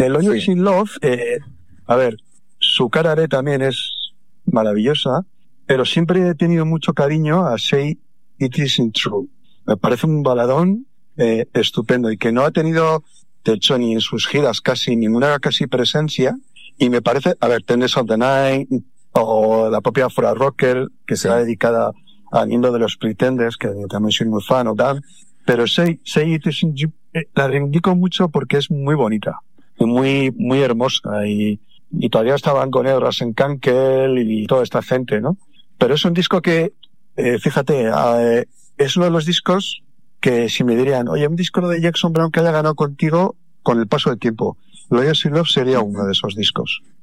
El Always in Love, a ver, su cara B también es maravillosa, pero siempre he tenido mucho cariño a Say It Isn't True. Me parece un baladón estupendo y que no ha tenido, de hecho, ni en sus giras ninguna presencia. Y me parece, a ver, Tenderness of the Night o la propia Flora Rocker, que será dedicada al miembro de los Pretenders, que también soy muy fan o tal. Pero Say It Isn't You, la reivindico mucho porque es muy bonita, muy, muy hermosa y todavía estaban con él Russell Kunkel y toda esta gente, ¿no? Pero es un disco que, fíjate, es uno de los discos que si me dirían, oye, un disco de Jackson Browne que haya ganado contigo con el paso del tiempo, Loyal in Love sería uno de esos discos.